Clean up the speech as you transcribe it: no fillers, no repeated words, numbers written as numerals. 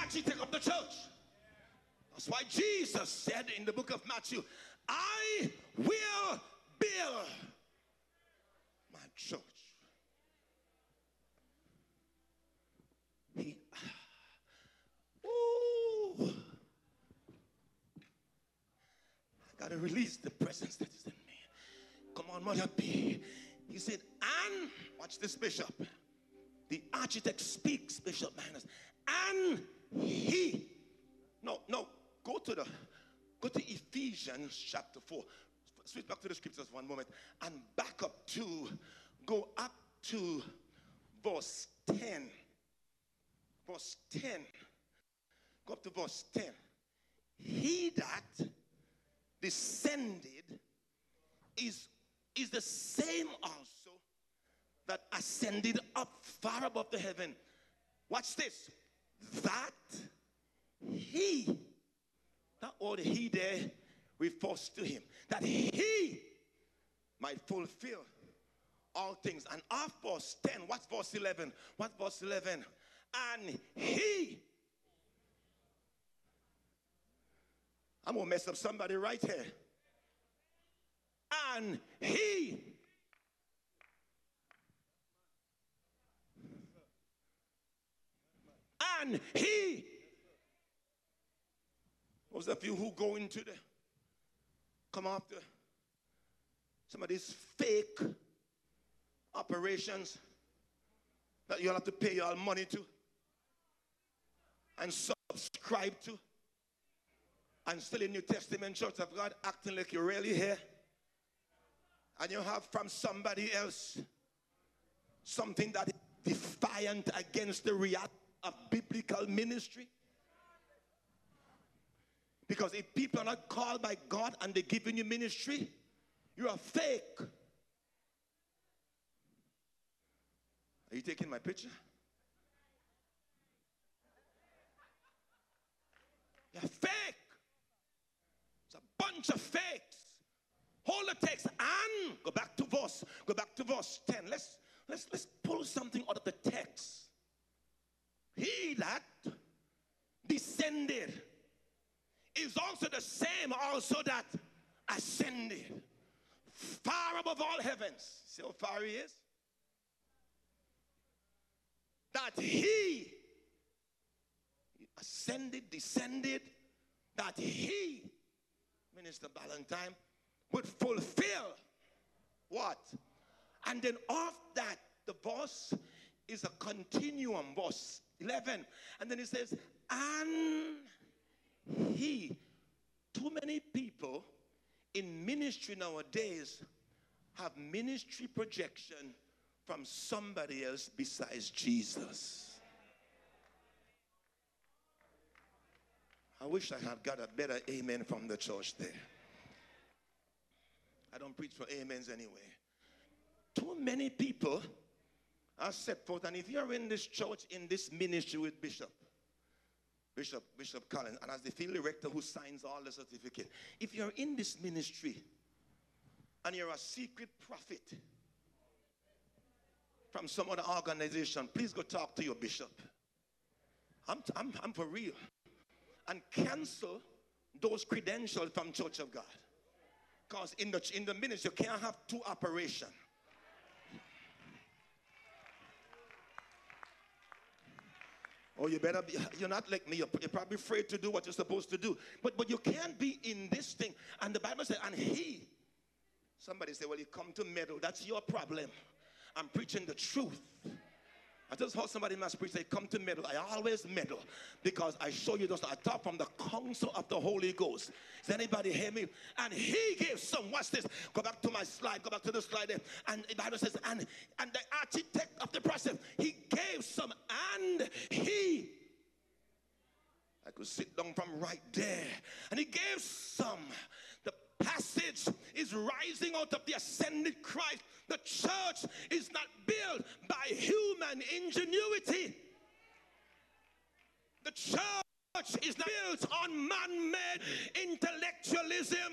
architect of the church. That's why Jesus said in the book of Matthew, I will build my church. I gotta release the presence that is in me. Come on, Mother P. He said, and watch this, Bishop. The architect speaks, Bishop Magnus. And he. No, go to Ephesians chapter 4. Switch back to the scriptures one moment and go up to verse 10. Verse 10. Go up to verse 10. He that descended is the same also that ascended up far above the heaven. Watch this. That he, that word he there refers to him. That he might fulfill all things. And after verse 10, what's verse 11? What's verse 11? And he. I'm going to mess up somebody right here. And he. And he. Those of you who go into come after some of these fake operations that you'll have to pay your money to and subscribe to, and still in New Testament Church of God acting like you're really here, and you have from somebody else something that is defiant against the reality of biblical ministry. Because if people are not called by God and they're giving you ministry, you're a fake. Are you taking my picture? You're fake. It's a bunch of fakes. Hold the text and go back to verse 10. Let's pull something out of the text. He that descended is also the same also that ascended far above all heavens. See how far he is? That he ascended, descended, that he, Minister Ballantyne, would fulfill what? And then off that, the verse is a continuum, verse 11. And then it says, and he. Too many people in ministry nowadays have ministry projection from somebody else besides Jesus. I wish I had got a better amen from the church there. I don't preach for amens anyway. Too many people are set forth, and if you're in this church, in this ministry with Bishop Collins, and as the field director who signs all the certificate, if you're in this ministry and you're a secret prophet from some other organization, please go talk to your bishop. I'm for real. And cancel those credentials from Church of God. Because in the ministry, you can't have two operations. Oh, you're not like me. You're probably afraid to do what you're supposed to do. But you can't be in this thing. And the Bible says, and he. Somebody say, well, you come to meddle. That's your problem. I'm preaching the truth. I just heard somebody must preach, they come to meddle. I always meddle because I show you those. I talk from the counsel of the Holy Ghost. Does anybody hear me? And he gave some. Watch this. Go back to my slide. Go back to the slide there. And the Bible says, and the architect of the process, he gave some, and he. I could sit down from right there. And he gave some. The passage is rising out of the ascended Christ. The church is not built by human ingenuity. The church is not built on man-made intellectualism.